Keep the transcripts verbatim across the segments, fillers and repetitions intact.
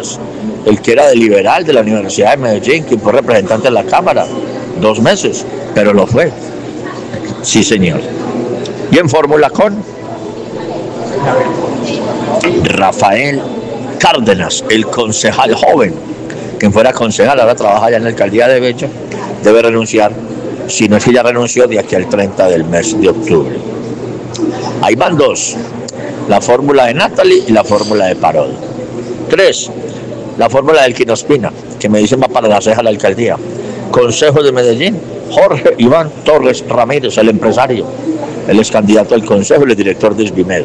Callejas, el que era de liberal de la Universidad de Medellín, que fue representante de la Cámara, dos meses, pero lo fue. Sí, señor. Y en Fórmula con Rafael Cárdenas, el concejal joven, quien fuera concejal, ahora trabaja ya en la alcaldía de Bello, debe renunciar, si no es que ya renunció, de aquí al treinta del mes de octubre. Ahí van dos, la fórmula de Natalie y la fórmula de Parodi. Tres, la fórmula del Quinospina, que me dicen va para la ceja la alcaldía. Consejo de Medellín, Jorge Iván Torres Ramírez, el empresario. Él es candidato al consejo, el director de Svimed.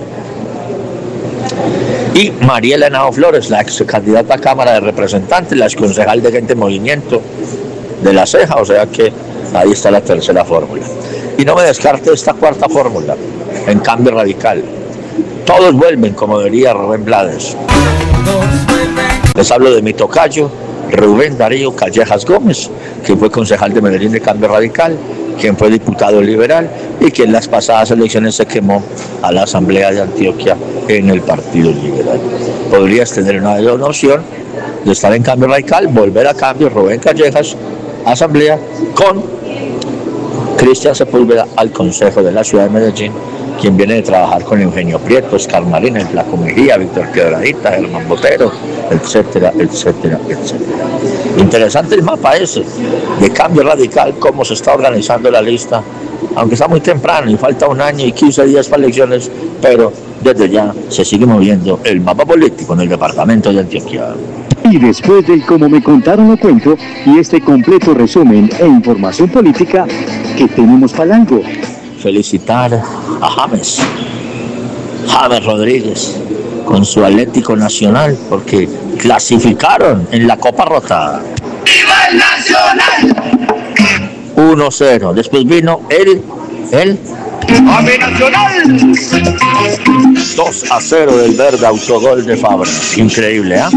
Y Mariela Henao Flores, la ex candidata a Cámara de Representantes, la ex concejal de Gente Movimiento de la Ceja, o sea que ahí está la tercera fórmula. Y no me descarte esta cuarta fórmula, en Cambio Radical. Todos vuelven, como diría Rubén Blades. Les hablo de mi tocayo, Rubén Darío Callejas Gómez, que fue concejal de Medellín de Cambio Radical, quien fue diputado liberal y que en las pasadas elecciones se quemó a la Asamblea de Antioquia en el Partido Liberal. Podrías tener una opción de estar en Cambio Radical, volver a Cambio, Rubén Callejas, Asamblea, con Cristian Sepúlveda al Consejo de la Ciudad de Medellín, quien viene de trabajar con Eugenio Prieto, Oscar Marín, el Flaco Mejía, Víctor Quebradita, Germán Botero, etcétera, etcétera, etcétera. Interesante el mapa ese de Cambio Radical, cómo se está organizando la lista, aunque está muy temprano y falta un año y quince días para elecciones, pero desde ya se sigue moviendo el mapa político en el departamento de Antioquia. Y después del Como me contaron lo cuento y este completo resumen e información política, que tenemos para algo. Felicitar a James, James Rodríguez, con su Atlético Nacional, porque clasificaron en la Copa Rotada. ¡Viva el Nacional! uno cero. Después vino el, el ¡Ave Nacional! dos a cero del Verde, autogol de Fabra. Increíble, ¿eh?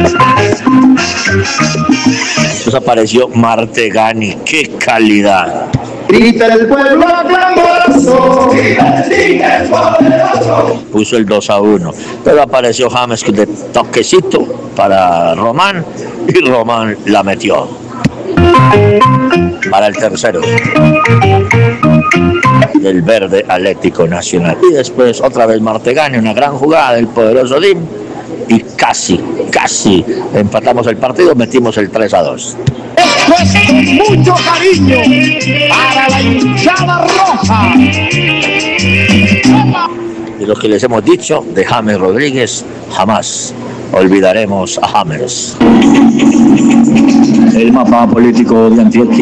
Después apareció Martegani. ¡Qué calidad! Grita el pueblo clamoroso, puso el dos a uno, pero apareció James de toquecito para Román y Román la metió para el tercero del Verde Atlético Nacional. Y después otra vez Martegani, una gran jugada del poderoso Dim, y casi, casi empatamos el partido, metimos el tres a dos. Esto es con mucho cariño para la hinchada roja. Y lo que les hemos dicho de James Rodríguez, jamás olvidaremos a James. El mapa político de Antioquia.